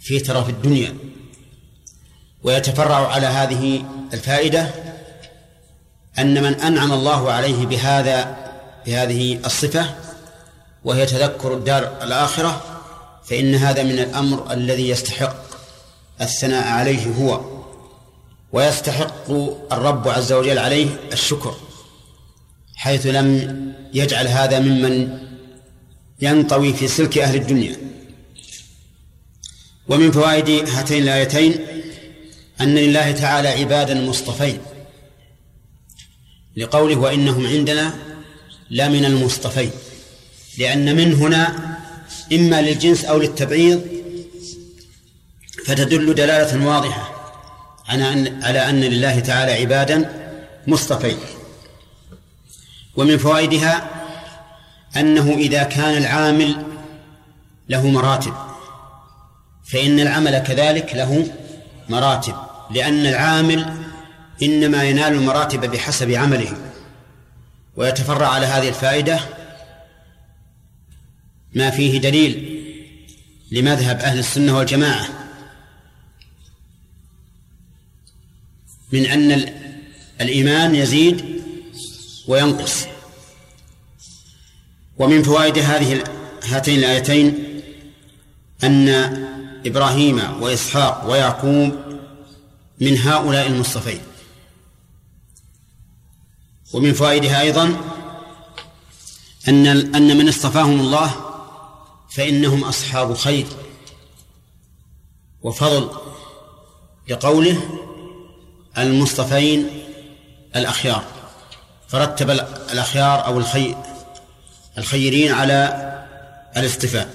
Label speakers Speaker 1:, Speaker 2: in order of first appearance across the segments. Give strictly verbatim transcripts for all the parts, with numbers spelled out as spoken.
Speaker 1: في ترف الدنيا. ويتفرع على هذه الفائدة أن من أنعم الله عليه بهذا بهذه الصفة وهي تذكر الدار الآخرة فإن هذا من الأمر الذي يستحق الثناء عليه هو، ويستحق الرب عز وجل عليه الشكر، حيث لم يجعل هذا ممن ينطوي في سلك أهل الدنيا. ومن فوائد هاتين الآيتين أن لله تعالى عبادا مصطفين، لقوله وإنهم عندنا لمن المصطفين، لأن من هنا إما للجنس أو للتبعيض، فتدل دلالة واضحة على أن لله تعالى عبادا مصطفين. ومن فوائدها أنه إذا كان العامل له مراتب فإن العمل كذلك له مراتب، لأن العامل إنما ينال المراتب بحسب عمله. ويتفرع على هذه الفائدة ما فيه دليل لمذهب أهل السنة والجماعة من أن الإيمان يزيد وينقص. ومن فوائد هذه هاتين الآيتين أن إبراهيم وإسحاق ويعقوب من هؤلاء المصطفين. ومن فوائدها أيضا أن أن من اصطفاهم الله فإنهم أصحاب خير وفضل، لقوله المصطفين الأخيار، فرتب الأخيار أو الخير الخيرين على الاصطفاء.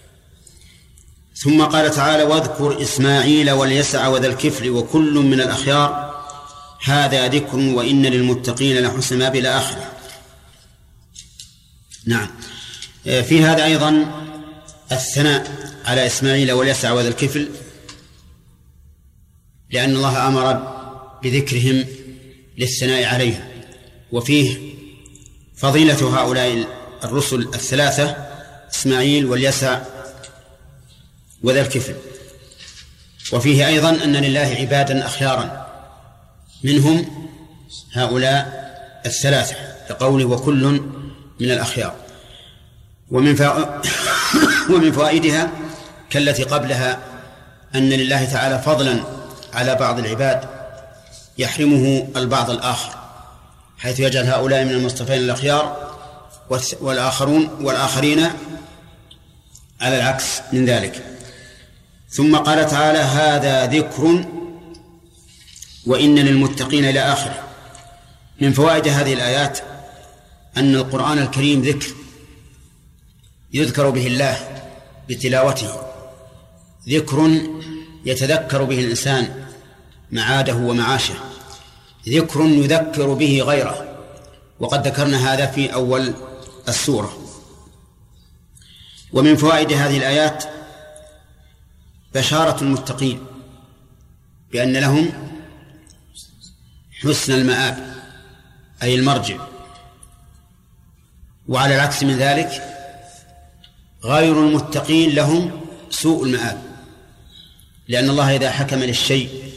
Speaker 1: ثم قال تعالى واذكر إسماعيل واليسع وذا الكفل وكل من الأخيار هذا ذكر وإن للمتقين لحسن مآب إلى آخره. نعم، في هذا أيضا الثناء على إسماعيل واليسع وذا الكفل، لأن الله أمر بذكرهم للثناء عليهم، وفيه فضيلة هؤلاء الرسل الثلاثة إسماعيل واليسع وذا الكفل. وفيه أيضا أن لله عبادا أخيارا منهم هؤلاء الثلاثة، لقوله وكل من الأخيار. ومن فا... ومن فوائدها كالتي قبلها أن لله تعالى فضلا على بعض العباد يحرمه البعض الآخر، حيث يجعل هؤلاء من المصطفين الأخيار والآخرون والآخرين على العكس من ذلك. ثم قال تعالى هذا ذكر وإن للمتقين إلى آخره. من فوائد هذه الآيات أن القرآن الكريم ذكر يذكر به الله بتلاوته، ذكر يتذكر به الإنسان معاده ومعاشه، ذكر يذكر به غيره، وقد ذكرنا هذا في أول السورة. ومن فوائد هذه الآيات بشارة المتقين بأن لهم حسن المآب أي المرجع، وعلى العكس من ذلك غير المتقين لهم سوء المآب، لأن الله إذا حكم للشيء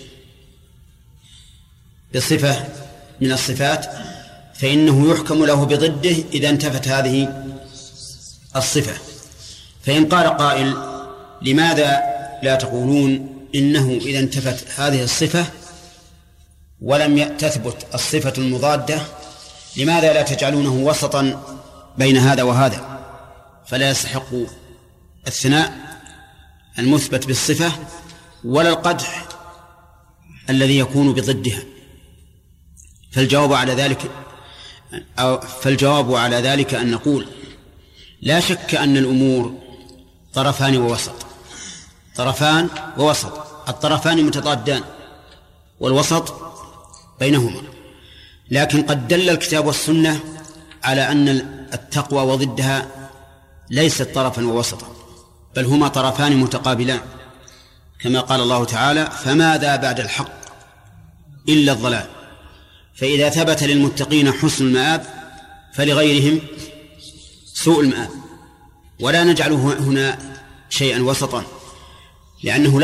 Speaker 1: بصفة من الصفات فإنه يحكم له بضده إذا انتفت هذه الصفة. فإن قال قائل لماذا لا تقولون إنه إذا انتفت هذه الصفة ولم تثبت الصفة المضادة لماذا لا تجعلونه وسطا بين هذا وهذا، فلا يستحق الثناء المثبت بالصفة ولا القدح الذي يكون بضدها؟ فالجواب على ذلك أو فالجواب على ذلك أن نقول لا شك أن الأمور طرفان ووسط، طرفان ووسط، الطرفان متضادان والوسط بينهما، لكن قد دل الكتاب والسنة على أن التقوى وضدها ليست طرفا ووسطا، بل هما طرفان متقابلان، كما قال الله تعالى فماذا بعد الحق إلا الضلال. فإذا ثبت للمتقين حسن المآب فلغيرهم سوء المآب، ولا نجعله هنا شيئا وسطا، لأنه